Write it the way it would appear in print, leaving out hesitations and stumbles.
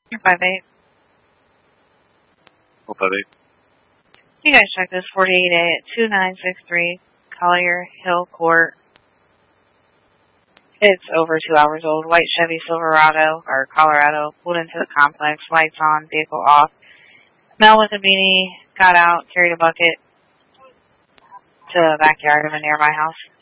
You're 5'8". Oh, 5'8". You guys check this 48A at 2963 Collier Hill Court. It's over 2 hours old. White Chevy Silverado or Colorado pulled into the complex. Lights on, vehicle off. Male with a beanie got out, carried a bucket to the backyard of a nearby house.